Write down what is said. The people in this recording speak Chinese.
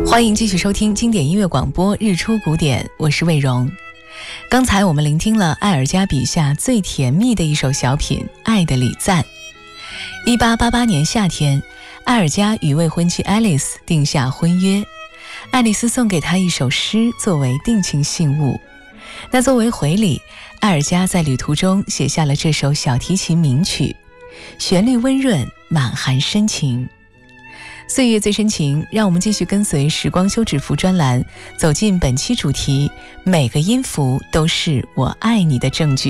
欢迎继续收听经典音乐广播日出古典，我是魏荣。刚才我们聆听了艾尔加笔下最甜蜜的一首小品《爱的礼赞》。1888年夏天，艾尔加与未婚妻爱丽丝定下婚约，爱丽丝送给他一首诗作为定情信物。那作为回礼，艾尔加在旅途中写下了这首小提琴名曲，旋律温润，满含深情。岁月最深情，让我们继续跟随时光休止符专栏，走进本期主题，每个音符都是我爱你的证据。